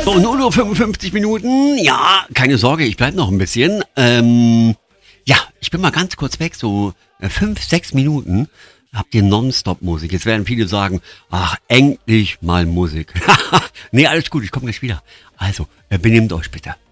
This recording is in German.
So, nur 55 Minuten. Ja, keine Sorge, ich bleib noch ein bisschen. Ja, ich bin mal ganz kurz weg, so 5, 6 Minuten. Habt ihr Nonstop-Musik? Jetzt werden viele sagen, ach, endlich mal Musik. Nee, alles gut, ich komme gleich wieder. Also, benehmt euch bitte.